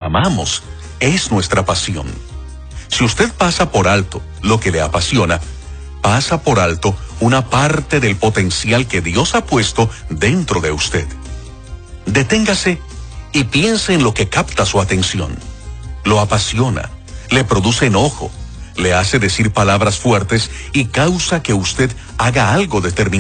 amamos, es nuestra pasión. Si usted pasa por alto lo que le apasiona, pasa por alto una parte del potencial que Dios ha puesto dentro de usted. Deténgase y piense en lo que capta su atención. Lo apasiona, le produce enojo, le hace decir palabras fuertes y causa que usted haga algo determinado.